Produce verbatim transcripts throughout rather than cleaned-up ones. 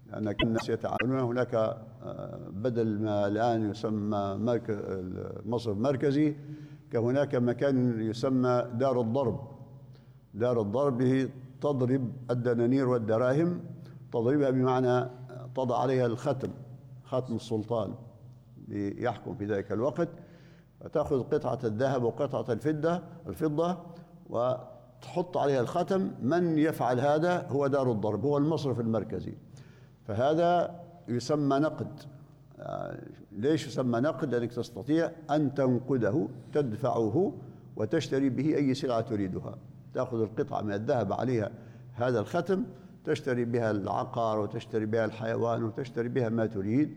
لأن الناس يتعاملون هناك بدل ما الآن يسمى مصرف مركزي، كهناك مكان يسمى دار الضرب. دار الضرب هي تضرب الدنانير والدراهم، تضربها بمعنى تضع عليها الختم، ختم السلطان يحكم في ذلك الوقت، فتأخذ قطعة الذهب وقطعة الفضة الفضة وتحط عليها الختم. من يفعل هذا هو دار الضرب، هو المصرف المركزي. فهذا يسمى نقد. ليش يسمى نقد؟ لأنك تستطيع أن تنقده، تدفعه وتشتري به أي سلعة تريدها. تأخذ القطعة من الذهب عليها هذا الختم، تشتري بها العقار وتشتري بها الحيوان وتشتري بها ما تريد.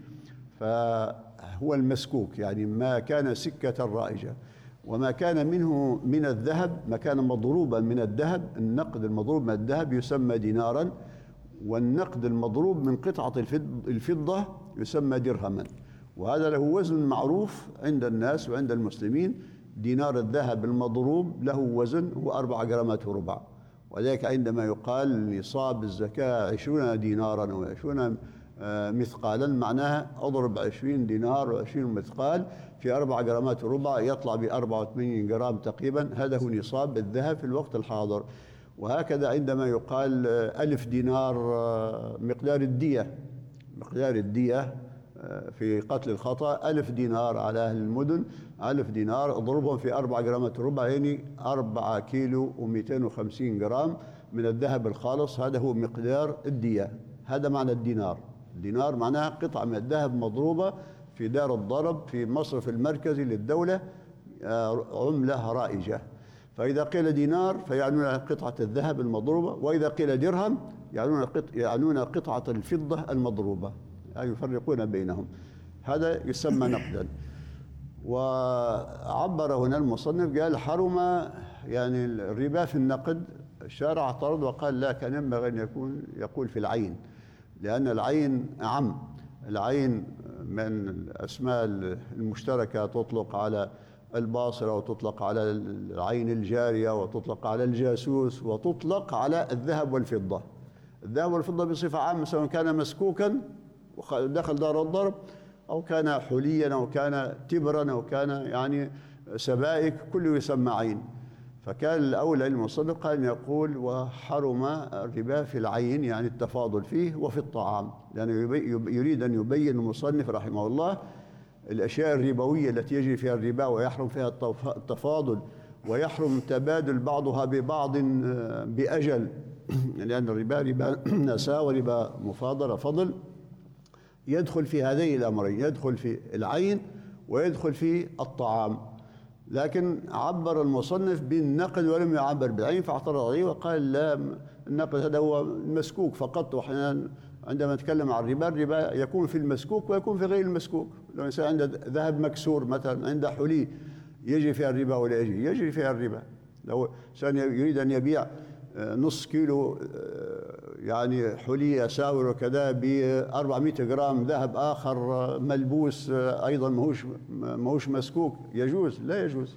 فهو المسكوك، يعني ما كان سكة رائجة. وما كان منه من الذهب، ما كان مضروبا من الذهب، النقد المضروب من الذهب يسمى دينارا، والنقد المضروب من قطعة الفضة يسمى درهما. وهذا له وزن معروف عند الناس وعند المسلمين. دينار الذهب المضروب له وزن هو أربع جرامات وربع، وذلك عندما يقال نصاب الزكاة عشرون دينارا وعشرون مثقالا، معناها أضرب عشرين دينار وعشرين مثقال في أربع جرامات وربع، يطلع بأربعة وثمانين جرام تقريبا. هذا هو نصاب الذهب في الوقت الحاضر. وهكذا عندما يقال ألف دينار مقدار الدية، مقدار الدية في قتل الخطأ ألف دينار على أهل المدن، ألف دينار اضربهم في أربع جرامات ربع، يعني أربعة كيلو ومئتين وخمسين جرام من الذهب الخالص. هذا هو مقدار الدية، هذا معنى الدينار. الدينار معناها قطعة من الذهب مضروبة في دار الضرب في المصرف المركزي للدولة، عملة رائجة. فإذا قيل دينار فيعنون قطعة الذهب المضروبة، وإذا قيل درهم يعنون قطعة الفضة المضروبة، يعني يفرقون بينهم. هذا يسمى نقدا. وعبر هنا المصنف قال حرم يعني الربا في النقد. الشارع اعترض وقال لا، كان ينبغي أن يكون يقول في العين، لأن العين أعم. العين من الأسماء المشتركة، تطلق على الباصرة وتطلق على العين الجارية وتطلق على الجاسوس وتطلق على الذهب والفضة. الذهب والفضة بصفة عامة، سواء كان مسكوكا دخل دار الضرب أو كان حليا أو كان تبرا أو كان يعني سبائك، كله يسمى عين. فكان الأولى للمصنف قال أن يقول وحرم الربا في العين، يعني التفاضل فيه، وفي الطعام، لأنه يريد أن يبين المصنف رحمه الله الأشياء الربوية التي يجري فيها الربا ويحرم فيها التفاضل، ويحرم تبادل بعضها ببعض بأجل، لأن الربا ربا نساء وربا مفاضلة فضل، يدخل في هذين الأمرين، يدخل في العين ويدخل في الطعام. لكن عبر المصنف بالنقد ولم يعبر بالعين، فاعترض عليه وقال لا، النقد هذا هو المسكوك فقط. وحين عندما نتكلم عن الربا، الربا يكون في المسكوك ويكون في غير المسكوك. لو إنسان عنده ذهب مكسور مثلا، عنده حلي، يجري فيها الربا ولا يجري؟ يجري فيها الربا. لو إنسان يريد أن يبيع نص كيلو يعني حلي أساور وكذا بأربعمائة جرام ذهب آخر ملبوس أيضا ماهوش ماهوش مسكوك، يجوز؟ لا يجوز.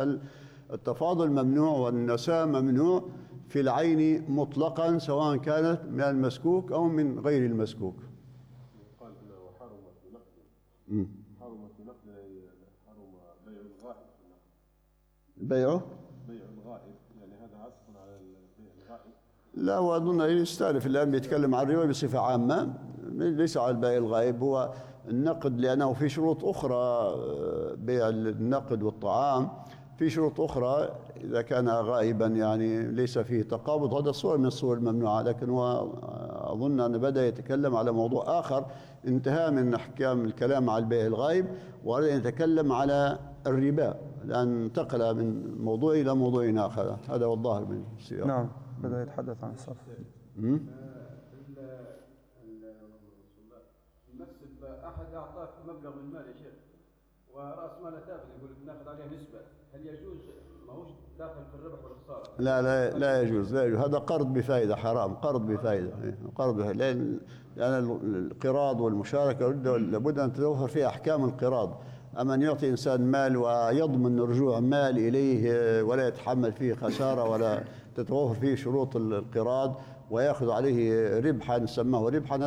فالتفاضل ممنوع والنساء ممنوع في العين مطلقا، سواء كانت من المسكوك أو من غير المسكوك. قال انه حرمت بنقد، حرمت بنقد، حرم بيع الغائب في النقد. بيعه؟ بيع الغائب، يعني هذا عطف على بيع الغائب. لا، وأظن يستأنف الآن بيتكلم عن الربا بصفة عامة، ليس على البيع الغائب، هو النقد، لأنه في شروط أخرى. بيع النقد والطعام في شروط أخرى، إذا كان غائبا يعني ليس فيه تقابض، هذا صور من الصور الممنوعة. لكن هو أظن أن بدأ يتكلم على موضوع آخر، انتهى من أحكام الكلام على البيع الغائب وأراد أن يتكلم على الربا، لأن انتقل من موضوع إلى موضوع آخر. هذا هو الظاهر من السياق. نعم، بدأ يتحدث عن الصرف. المكسب أحد أعطاك مبلغ من المال يا شيخ، ورأس ماله تافه، يقول ناخذ عليه نسبة، هل يجوز؟ ما هوش داخل في الربح والخسارة. لا لا لا يجوز، لا يجوز. هذا قرض بفائدة، حرام، قرض بفائدة، قرض بفائدة. لأن لأن القراض والمشاركة لابد أن تتوفر فيها أحكام القراض. أما أن يعطي إنسان مال ويضمن رجوع مال إليه ولا يتحمل فيه خسارة ولا تتوفر فيه شروط القراض ويأخذ عليه ربحا سماه ربحا،